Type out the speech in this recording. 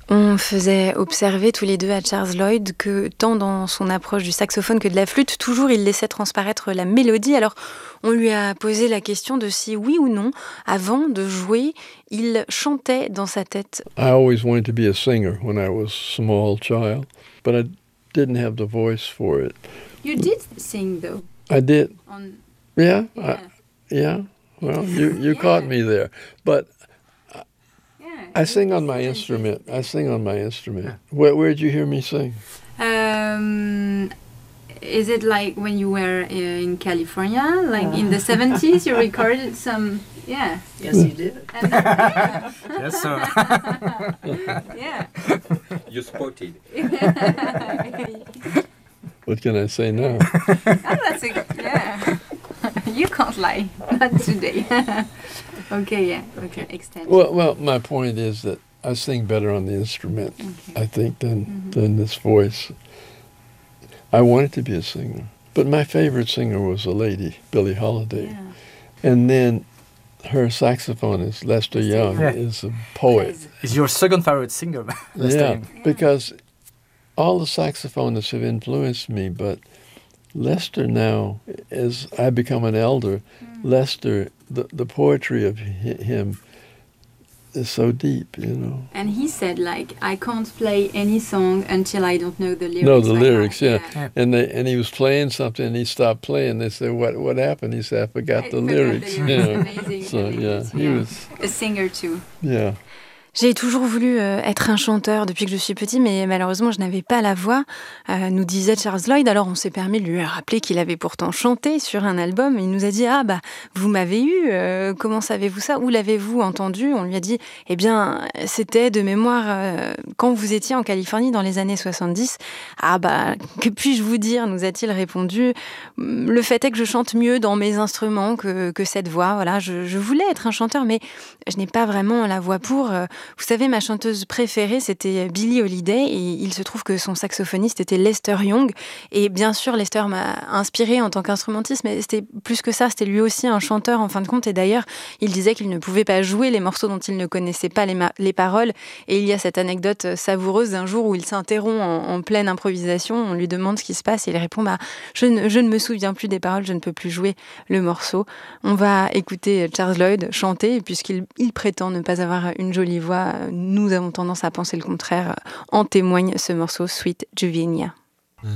On faisait observer tous les deux à Charles Lloyd que tant dans son approche du saxophone que de la flûte, toujours il laissait transparaître la mélodie. Alors on lui a posé la question de si oui ou non, avant de jouer, il chantait dans sa tête. I always wanted to be a singer when I was a small child, but I didn't have the voice for it. You did sing though. I did. Yeah. Yeah. Well, you caught me there. But I sing on my instrument. Where'd you hear me sing? Is it like when you were in California, like in the 70s, you recorded some? Yeah. Yes, you did. Yes, sir. Yeah. You spotted. What can I say now? Yeah. You can't lie. Not today. Okay, extend. Well, my point is that I sing better on the instrument, I think, than this voice. I wanted to be a singer, but my favorite singer was a lady, Billie Holiday. Yeah. And then her saxophonist, Lester Young, is a poet. Is your second favorite singer, Lester Young? Because all the saxophonists have influenced me, but Lester now, as I become an elder, Lester, the poetry of him is so deep, you know. And he said, like, I can't play any song until I don't know the lyrics. No, the lyrics, yeah. And he was playing something, and he stopped playing. They said, "What happened?" He said, "I forgot the lyrics." Amazing. So he was a singer too. Yeah. J'ai toujours voulu être un chanteur depuis que je suis petit, mais malheureusement, je n'avais pas la voix, nous disait Charles Lloyd. Alors, on s'est permis de lui rappeler qu'il avait pourtant chanté sur un album. Il nous a dit « Ah, vous m'avez eu, comment savez-vous ça? Où l'avez-vous entendu ?» On lui a dit « Eh bien, c'était de mémoire quand vous étiez en Californie dans les années 70. » « Ah, que puis-je vous dire ?» nous a-t-il répondu. « Le fait est que je chante mieux dans mes instruments que cette voix. Voilà, je voulais être un chanteur, mais je n'ai pas vraiment la voix pour... » Vous savez, ma chanteuse préférée, c'était Billie Holiday, et il se trouve que son saxophoniste était Lester Young. Et bien sûr, Lester m'a inspirée en tant qu'instrumentiste, mais c'était plus que ça, c'était lui aussi un chanteur en fin de compte. Et d'ailleurs, il disait qu'il ne pouvait pas jouer les morceaux dont il ne connaissait pas les paroles. Et il y a cette anecdote savoureuse d'un jour où il s'interrompt en pleine improvisation. On lui demande ce qui se passe et il répond je ne me souviens plus des paroles, je ne peux plus jouer le morceau. On va écouter Charles Lloyd chanter, puisqu'il prétend ne pas avoir une jolie voix. Nous avons tendance à penser le contraire. En témoigne ce morceau Sweet Juvenia.